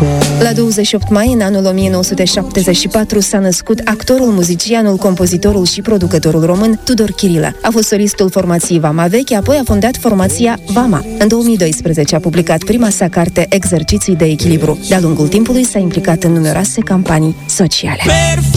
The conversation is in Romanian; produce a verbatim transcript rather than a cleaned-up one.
La douăzeci și opt mai, în anul o mie nouă sute șaptezeci și patru, s-a născut actorul, muzicianul, compozitorul și producătorul român Tudor Chirilă. A fost solistul formației Vama Veche, apoi a fondat formația Vama. În două mii doisprezece a publicat prima sa carte Exerciții de echilibru. De-a lungul timpului s-a implicat în numeroase campanii sociale.